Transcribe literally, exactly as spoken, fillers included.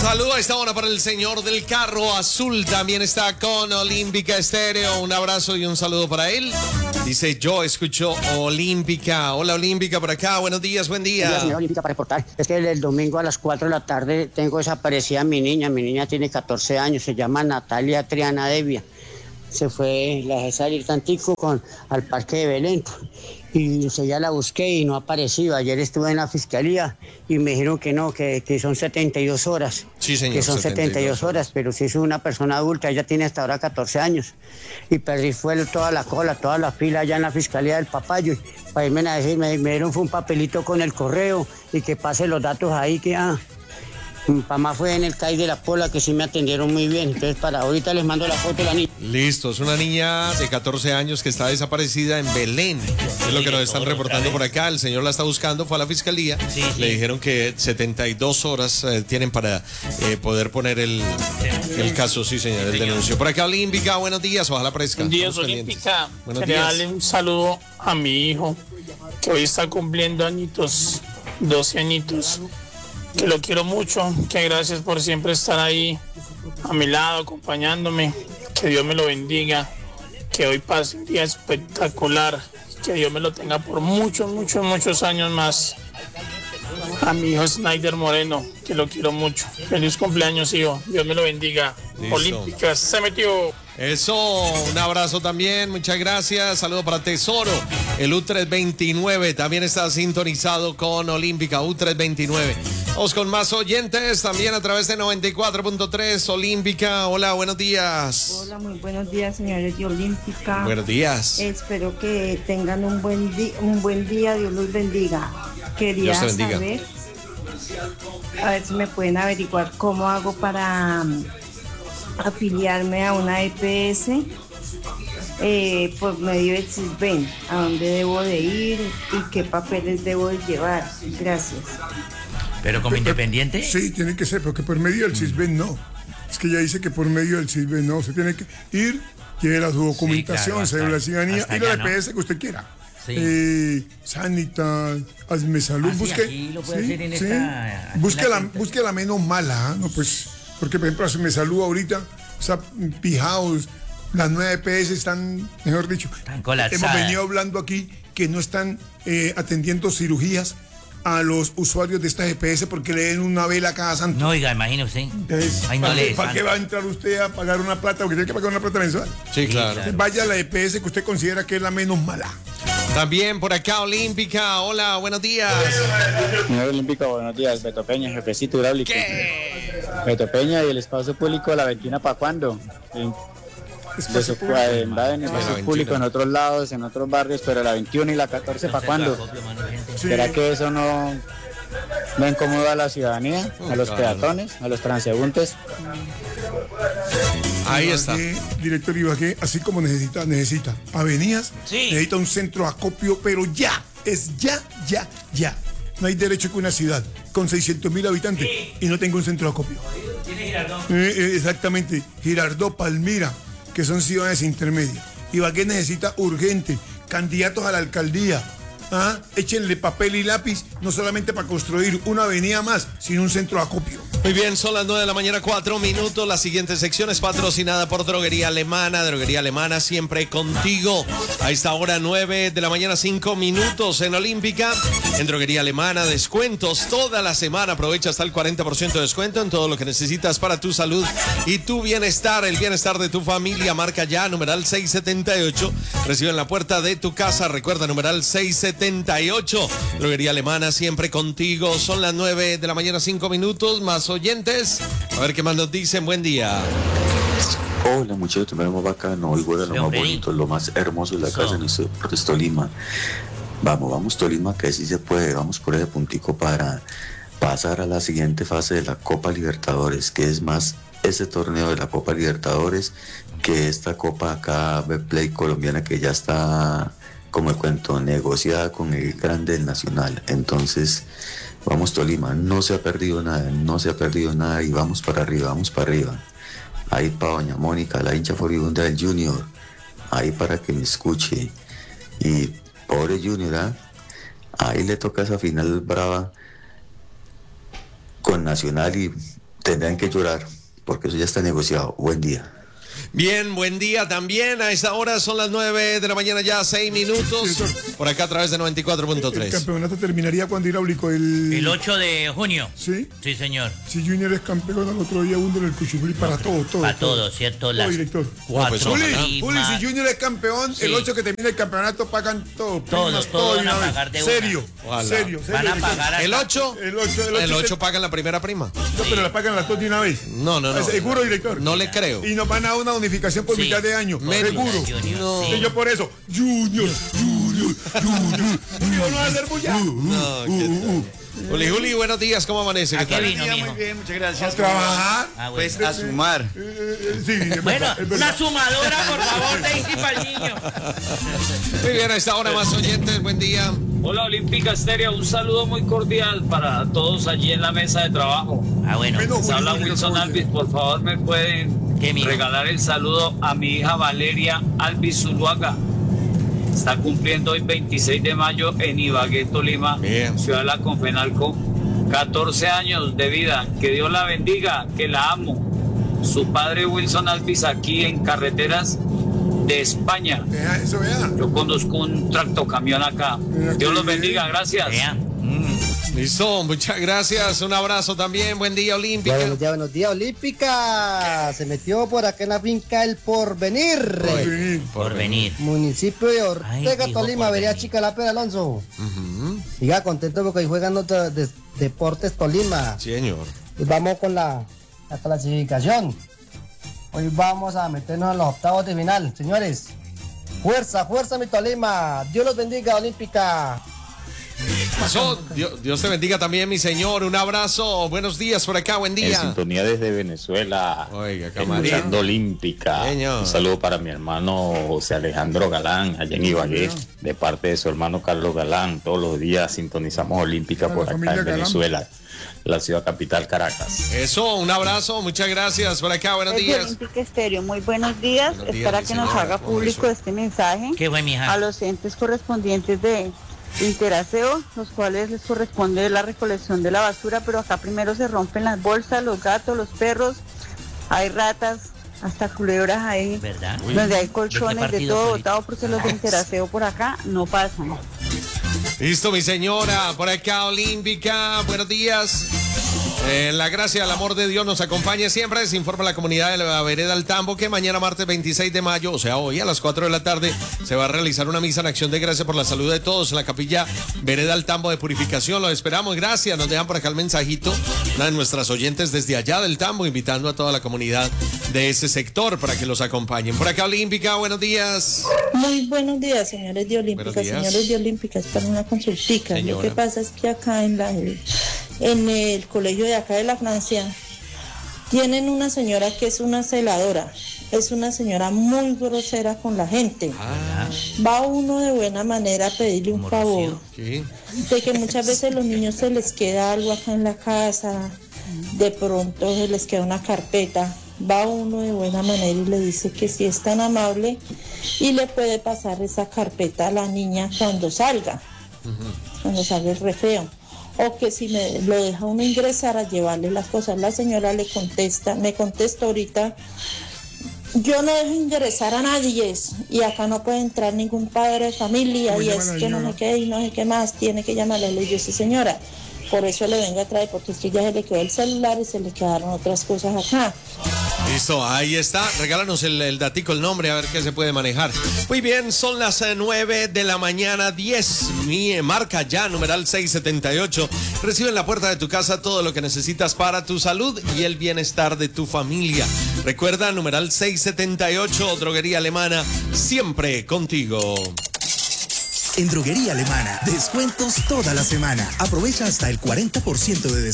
saludo a esta hora para el señor del carro azul. También está con Olímpica Estéreo. Un abrazo y un saludo para él. Dice, yo escucho Olímpica. Hola, Olímpica, por acá. Buenos días, buen día. Hola, señora Olímpica, para reportar. Es que el, el domingo a las cuatro de la tarde tengo desaparecida a mi niña. Mi niña tiene catorce años. Se llama Natalia Triana Devia. Se fue, la dejé salir tantico con, al parque de Belén. Y se, ya la busqué y no ha aparecido. Ayer estuve en la fiscalía y me dijeron que no, que, que son setenta y dos horas. Sí, señor. Que son setenta y dos horas, pero si es una persona adulta, ella tiene hasta ahora catorce años. Y perdí fue toda la cola, toda la fila allá en la fiscalía del Papayo. Y para irme a decir, me, me dieron fue un papelito con el correo y que pase los datos ahí, que ah. Mi mamá fue en el C A I de la Pola, que sí me atendieron muy bien. Entonces, para ahorita les mando la foto de la niña. Listo, es una niña de catorce años que está desaparecida en Belén. Es lo que nos están reportando por acá. El señor la está buscando, fue a la fiscalía. Sí, sí. Le dijeron que setenta y dos horas eh, tienen para eh, poder poner el, el caso. Sí, señor, el denuncio. Por acá, Olímpica, buenos días. Ojalá aparezca. Buenos días, Olímpica. Quería darle un saludo a mi hijo, que hoy está cumpliendo añitos, doce añitos. Que lo quiero mucho, que gracias por siempre estar ahí a mi lado, acompañándome, que Dios me lo bendiga, que hoy pase un día espectacular, que Dios me lo tenga por muchos, muchos, muchos años más. A mi hijo Snyder Moreno, que lo quiero mucho. Feliz cumpleaños, hijo, Dios me lo bendiga. Listo. Olímpica se metió. Eso, un abrazo también, muchas gracias. Saludo para Tesoro, el U trescientos veintinueve también está sintonizado con Olímpica, U trescientos veintinueve. Vamos con más oyentes también a través de noventa y cuatro punto tres Olímpica. Hola, buenos días. Hola, muy buenos días, señores de Olímpica. Buenos días. Espero que tengan un buen, di- un buen día, Dios los bendiga. Quería Dios te bendiga. saber, a ver si me pueden averiguar cómo hago para um, afiliarme a una E P S eh, por medio del CISBEN, a dónde debo de ir y qué papeles debo de llevar. Gracias. ¿Pero como independiente? Sí, tiene que ser, pero que por medio del CISBEN no. Es que ya dice que por medio del CISBEN no. Usted tiene que ir, lleve su documentación, sí, claro, cédula de ciudadanía y la ¿no? E P S que usted quiera. Sí. Eh, Sanitas, Hazme Salud, Ah, sí, busque. aquí lo puede sí, hacer en sí. esta- aquí busque, la la, cuenta. busque la menos mala, ¿ah? No, pues, porque por ejemplo, Hazme Salud ahorita está pijados. Las nueve E P S están, mejor dicho, Están colapsadas. hemos venido hablando aquí que no están eh, atendiendo cirugías a los usuarios de estas E P S porque le den una vela cada santo. No, oiga, imagine usted. Entonces, Ay, no ¿para, le qué, ¿para qué va a entrar usted a pagar una plata? Porque tiene que pagar una plata mensual. Sí, claro. claro. Vaya a la E P S que usted considera que es la menos mala. También por acá, Olímpica. Hola, buenos días. Señor Olímpico, buenos días. Beto Peña, jefecito hidráulico. ¿Qué? Beto Peña, ¿y el espacio público de la veintiuna para cuándo? Sí. Espacio Desocupa, público. invaden el Ah, la espacio veintiuna. público en otros lados, en otros barrios, pero la veintiuna y la catorce para cuándo? Sí. ¿Será que eso no, no incomoda a la ciudadanía, a los claro. peatones, a los transeúntes? Ahí está. Ibagué, director Ibagué, así como necesita, necesita avenidas, Sí. necesita un centro de acopio, pero ya, es ya, ya, ya. No hay derecho que una ciudad con seiscientos mil habitantes y no tenga un centro de acopio. Eh, eh, exactamente, Girardot, Palmira, que son ciudades intermedias. Ibagué necesita urgente candidatos a la alcaldía. ¿Ah? Échenle papel y lápiz, no solamente para construir una avenida más, sino un centro de acopio. Muy bien, son las nueve de la mañana, cuatro minutos. La siguiente sección es patrocinada por Droguería Alemana. Droguería Alemana, siempre contigo. A esta hora, nueve de la mañana, cinco minutos en Olímpica. En Droguería Alemana, descuentos toda la semana. Aprovecha hasta el cuarenta por ciento de descuento en todo lo que necesitas para tu salud y tu bienestar. El bienestar de tu familia. Marca ya, numeral seiscientos setenta y ocho. Recibe en la puerta de tu casa. Recuerda, numeral seiscientos setenta y ocho. Droguería Alemana, siempre contigo. Son las nueve de la mañana, cinco minutos. Más oyentes. A ver qué más nos dicen. Buen día. Hola muchachos, lo más bacano, hoy fuera lo más Hombre. bonito, lo más hermoso de la Eso. casa en este deportes Tolima. Vamos, vamos Tolima, que sí se puede, vamos por ese puntico para pasar a la siguiente fase de la Copa Libertadores, que es más ese torneo de la Copa Libertadores que esta Copa acá, Betplay colombiana, que ya está, como el cuento, negociada con el grande del Nacional. Entonces, vamos Tolima, no se ha perdido nada, no se ha perdido nada y vamos para arriba, vamos para arriba. Ahí para doña Mónica, la hincha furibunda del Junior, ahí para que me escuche. Y pobre Junior, ¿eh? Ahí le toca esa final brava con Nacional y tendrán que llorar, porque eso ya está negociado. Buen día. Bien, buen día también. A esta hora son las nueve de la mañana, ya seis minutos. Por acá a través de noventa y cuatro punto tres. El campeonato terminaría cuando hidráulico el... El ocho de junio. ¿Sí? Sí, señor. Si Junior es campeón, al otro día hundo en el Cuchuflí para todo, todo. Para todo, ¿cierto? Todo, director. Cuatro. Juli, Juli, si Junior es campeón, Sí. el ocho que termina el campeonato pagan todo. Todos, primas, todos y van a una vez. pagar de Serio, una. serio, serio. Van a director. pagar ¿El ocho? El ocho, El ocho pagan la primera prima. No, pero la pagan las dos de una vez. No, no, no. Seguro, director. No le creo. Y nos van a dar una unificación por Sí. mitad de año. Menos. Seguro. Junior, No. sí. Y yo por eso, Junior, Junior, Junior. Junior no va a hacer bulla. No, ¿qué tal? Juli, Juli, buenos días, ¿cómo amanece? ¿A ¿Qué qué tal? vino, Muy mijo? bien, muchas A gracias. trabajar. Ah, bueno. Pues a sumar. Eh, eh, sí, es Bueno, verdad, es verdad. una sumadora, por favor, Daisy, para el niño. Muy bien, a esta hora más oyentes, buen día. Hola Olímpica Estéreo, un saludo muy cordial para todos allí en la mesa de trabajo. Ah, bueno. Menos Les habla Juli, Wilson Juli. Alvis, por favor me pueden ¿Qué, mijo? regalar el saludo a mi hija Valeria Alvis Zuluaga. Está cumpliendo hoy veintiséis de mayo en Ibagué, Tolima, Bien. ciudad de la Confenalco. catorce años de vida, que Dios la bendiga, que la amo. Su padre Wilson Alvis aquí en Carreteras de España. Vea, eso vea. Yo conduzco un tractocamión acá. Dios los bendiga, gracias. Vea. Mm. Listo, muchas gracias. Un abrazo también. Buen día, Olímpica. Buenos días, buenos días, Olímpica. Se metió por acá en la finca El Porvenir, Porvenir. Por venir. municipio de Ay, Ortega, dijo Tolima, vería Porvenir. Chica La Pera, Alonso. Ujú. Siga contento porque hoy juegan los de- de- Deportes Tolima. Sí, señor. Y vamos con la, la clasificación. Hoy vamos a meternos en los octavos de final, señores. Fuerza, fuerza, mi Tolima. Dios los bendiga, Olímpica. Pasó. Dios, Dios te bendiga también, mi señor. Un abrazo. Buenos días por acá. Buen En día. sintonía desde Venezuela, Oiga, camarín. escuchando Olímpica. Señor. Un saludo para mi hermano José Alejandro Galán, allá en Ibagué, de parte de su hermano Carlos Galán. Todos los días sintonizamos Olímpica Para por la acá familia en Galán. Venezuela, la ciudad capital Caracas. Eso, un abrazo. Muchas gracias por acá. Buenos Es de días. Olímpica Estéreo, muy buenos días. Buenos es días, para mi que nos señora. haga ¿Cómo público eso? este mensaje Qué buen, mija. a los entes correspondientes de Interaseo, los cuales les corresponde la recolección de la basura, pero acá primero se rompen las bolsas, los gatos, los perros, hay ratas, hasta culebras ahí, ¿Verdad? donde hay ¿De qué colchones, de partido todo político? botado, porque los de Interaseo por acá no pasan. Listo, mi señora. Por acá, Olímpica. Buenos días. Eh, la gracia, el amor de Dios nos acompaña siempre. Se informa la comunidad de la Vereda del Tambo que mañana martes veintiséis de mayo, o sea hoy a las cuatro de la tarde, se va a realizar una misa en acción de gracia por la salud de todos en la capilla Vereda del Tambo de Purificación. Los esperamos, gracias. Nos dejan por acá el mensajito, una de nuestras oyentes desde allá del Tambo, invitando a toda la comunidad de ese sector para que los acompañen. Por acá, Olímpica, buenos días. Muy buenos días, señores de Olímpica, Buenos días. señores de Olímpica, es para una consultica. Señora. Lo que pasa es que acá en, la, en el colegio de acá de la Francia tienen una señora que es una celadora, es una señora muy grosera con la gente. Ah, Va uno de buena manera a pedirle un favor, ¿qué? de que muchas veces los niños se les queda algo acá en la casa, de pronto se les queda una carpeta. Va uno de buena manera y le dice que si es tan amable y le puede pasar esa carpeta a la niña cuando salga, cuando salga el recreo. O que si me lo deja uno ingresar a llevarle las cosas. La señora le contesta, me contesta ahorita, yo no dejo ingresar a nadie y acá no puede entrar ningún padre de familia ¿Cómo y llama es la que no señora? sé qué y no sé qué más, tiene que llamarle. Le digo, sí señora, por eso le vengo a traer, porque es que ya se le quedó el celular y se le quedaron otras cosas acá. Listo, ahí está. Regálanos el, el datico, el nombre, a ver qué se puede manejar. Muy bien, son las eh, nueve de la mañana, diez. Mi eh, marca ya, numeral seiscientos setenta y ocho. Recibe en la puerta de tu casa todo lo que necesitas para tu salud y el bienestar de tu familia. Recuerda, numeral seiscientos setenta y ocho, Droguería Alemana, siempre contigo. En Droguería Alemana, descuentos toda la semana. Aprovecha hasta el cuarenta por ciento de descuento.